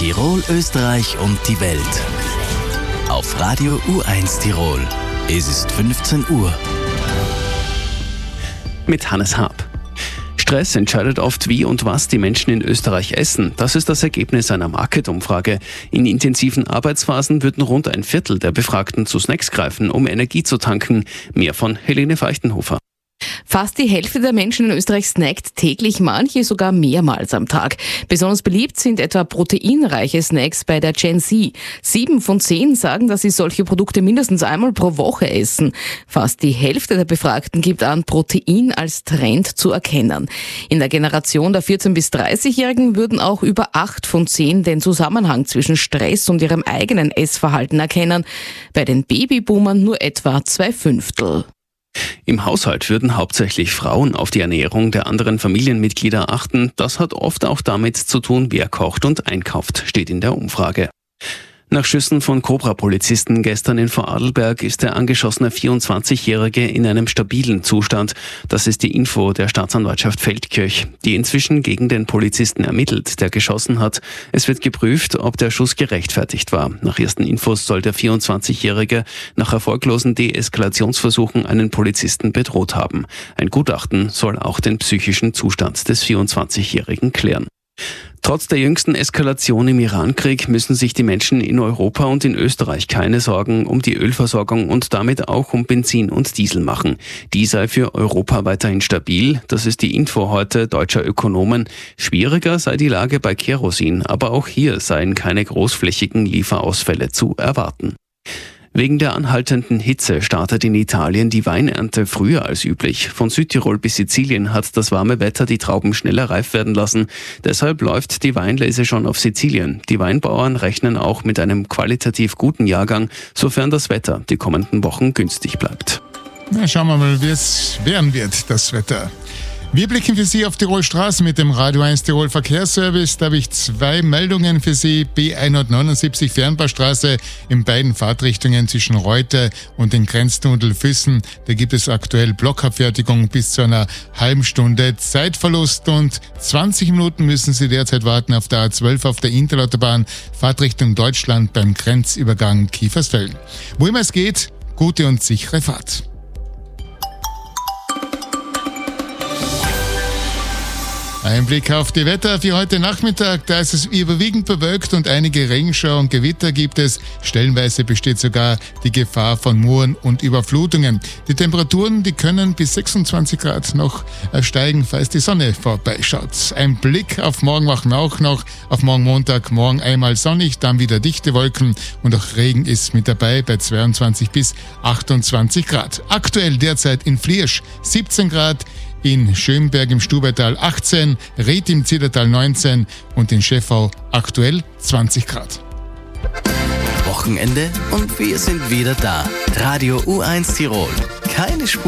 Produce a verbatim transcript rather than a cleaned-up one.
Tirol, Österreich und die Welt. Auf Radio U eins Tirol. Es ist fünfzehn Uhr. Mit Hannes Haab. Stress entscheidet oft, wie und was die Menschen in Österreich essen. Das ist das Ergebnis einer Market-Umfrage. In intensiven Arbeitsphasen würden rund ein Viertel der Befragten zu Snacks greifen, um Energie zu tanken. Mehr von Helene Feichtenhofer. Fast die Hälfte der Menschen in Österreich snackt täglich, manche sogar mehrmals am Tag. Besonders beliebt sind etwa proteinreiche Snacks bei der Gen Z. Sieben von zehn sagen, dass sie solche Produkte mindestens einmal pro Woche essen. Fast die Hälfte der Befragten gibt an, Protein als Trend zu erkennen. In der Generation der vierzehn- bis dreißigjährigen würden auch über acht von zehn den Zusammenhang zwischen Stress und ihrem eigenen Essverhalten erkennen. Bei den Babyboomern nur etwa zwei Fünftel. Im Haushalt würden hauptsächlich Frauen auf die Ernährung der anderen Familienmitglieder achten. Das hat oft auch damit zu tun, wer kocht und einkauft, steht in der Umfrage. Nach Schüssen von Cobra-Polizisten gestern in Vorarlberg ist der angeschossene vierundzwanzigjährige in einem stabilen Zustand. Das ist die Info der Staatsanwaltschaft Feldkirch, die inzwischen gegen den Polizisten ermittelt, der geschossen hat. Es wird geprüft, ob der Schuss gerechtfertigt war. Nach ersten Infos soll der vierundzwanzigjährige nach erfolglosen Deeskalationsversuchen einen Polizisten bedroht haben. Ein Gutachten soll auch den psychischen Zustand des vierundzwanzigjährigen klären. Trotz der jüngsten Eskalation im Irankrieg müssen sich die Menschen in Europa und in Österreich keine Sorgen um die Ölversorgung und damit auch um Benzin und Diesel machen. Die sei für Europa weiterhin stabil. Das ist die Info heute deutscher Ökonomen. Schwieriger sei die Lage bei Kerosin, aber auch hier seien keine großflächigen Lieferausfälle zu erwarten. Wegen der anhaltenden Hitze startet in Italien die Weinernte früher als üblich. Von Südtirol bis Sizilien hat das warme Wetter die Trauben schneller reif werden lassen. Deshalb läuft die Weinlese schon auf Sizilien. Die Weinbauern rechnen auch mit einem qualitativ guten Jahrgang, sofern das Wetter die kommenden Wochen günstig bleibt. Na, schauen wir mal, wie es werden wird, das Wetter. Wir blicken für Sie auf Tirol Straßen mit dem Radio eins Tirol Verkehrsservice. Da habe ich zwei Meldungen für Sie. B hundertneunundsiebzig Fernbaustraße in beiden Fahrtrichtungen zwischen Reuter und den Grenztunnel Füssen. Da gibt es aktuell Blockabfertigung bis zu einer halben Stunde Zeitverlust und zwanzig Minuten müssen Sie derzeit warten auf der A zwölf auf der Interlautobahn, Fahrtrichtung Deutschland beim Grenzübergang Kiefersfelden. Wo immer es geht, gute und sichere Fahrt. Ein Blick auf die Wetter für heute Nachmittag. Da ist es überwiegend bewölkt und einige Regenschauer und Gewitter gibt es. Stellenweise besteht sogar die Gefahr von Mooren und Überflutungen. Die Temperaturen, die können bis sechsundzwanzig Grad noch steigen, falls die Sonne vorbeischaut. Ein Blick auf morgen machen wir auch noch. Auf morgen Montag, morgen einmal sonnig, dann wieder dichte Wolken und auch Regen ist mit dabei bei zweiundzwanzig bis achtundzwanzig Grad. Aktuell derzeit in Fliersch siebzehn Grad, in Schönberg im Stubaital achtzehn, Ried im Zillertal neunzehn und in Schäffau aktuell zwanzig Grad. Wochenende und wir sind wieder da. Radio U eins Tirol. Keine Spur.